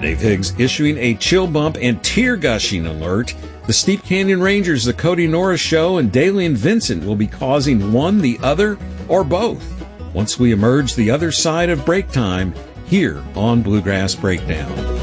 Dave Higgs issuing a chill bump and tear gushing alert. The Steep Canyon Rangers, the Cody Norris Show, and Daly and Vincent will be causing one, the other, or both once we emerge the other side of break time here on Bluegrass Breakdown.